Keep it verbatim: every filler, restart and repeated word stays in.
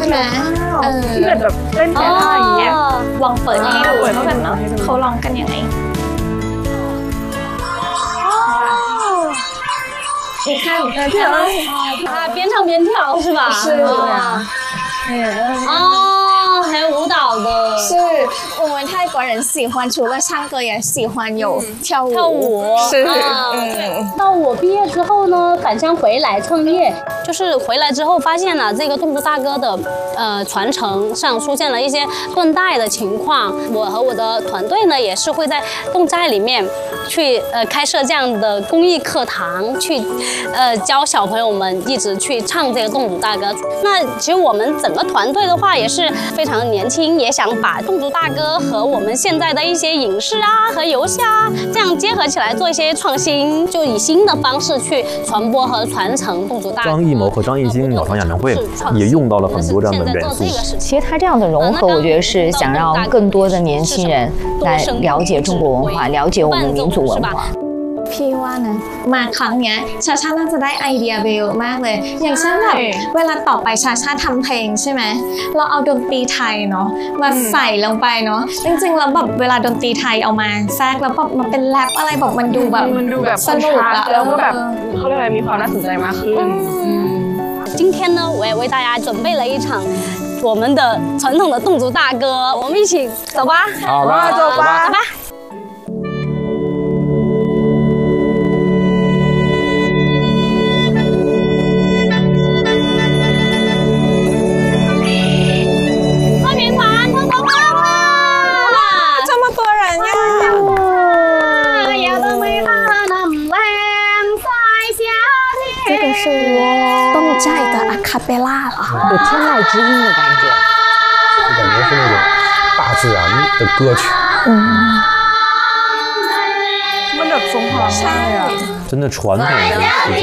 ไหมเออที่แบบเล่นแต่ท่าอย่างเงี้ยลองเปิดให้ดูว่าแบบเขาลองกันยังไง你看，呃，这啊，边唱边跳是吧？ 是啊。 哦，还有舞蹈的。 是我们泰国人喜欢，除了唱歌也喜欢有跳舞。 跳舞是。 嗯。到我毕业之后呢，返乡回来创业，就是回来之后发现了这个侗族大歌的呃传承上出现了一些断代的情况。我和我的团队呢，也是会在侗寨里面去呃开设这样的公益课堂，去呃教小朋友们一直去唱这个侗族大歌。那其实我们整个团队的话也是非常年轻，也想把侗族大歌和我们现在的一些影视啊和游戏啊这样结合起来做一些创新，就以新的方式去传播和传承侗族大歌。 张艺谋和张艺兴鸟巢演唱会也用到了很多这样的元素。 其实他这样的融合，我觉得是想让更多的年轻人来了解中国文化，了解我们民族文化。 พี่ว่านะมาครั้งเนี้ยชาชาน่าจะได้ไอเดียไปเยอะมากเลยอย่างเช่นแบบเวลาต่อไปชาชาทำเพลงใช่ไหมเราเอาดนตรีไทยเนาะมาใส่ลงไปเนาะจริงๆแล้วแบบเวลาดนตรีไทยเอามาแทรกแล้วแบบมาเป็นแรปอะไรบอกมันดูแบบมันดูแบบสนุกอะแล้วก็แบบเขาเรียกอะไรมีความน่าสนใจมากขึ้น今天呢，我也为大家准备了一场我们的传统的侗族大歌，我们一起走吧。 好吧， 走吧， 走吧。贺平团通通到了， 这么多人呀！ 这个是侗寨的阿卡贝拉了， 有天籁之音的感觉， 感觉是那种大自然的歌曲。 嗯， มันแบบทรงพลังมากเลยอ่ะ真的传统的。